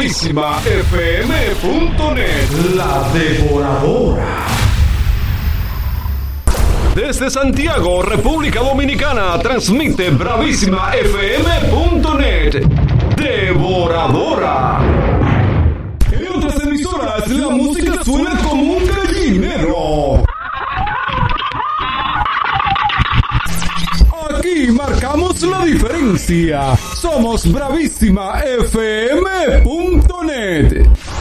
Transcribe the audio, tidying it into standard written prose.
BravísimaFM.net. La Devoradora. Desde Santiago, República Dominicana, transmite BravísimaFM.net. Devoradora. En otras emisoras, la música suena como un gallinero. Aquí marcamos la diferencia. Somos BravísimaFM.net.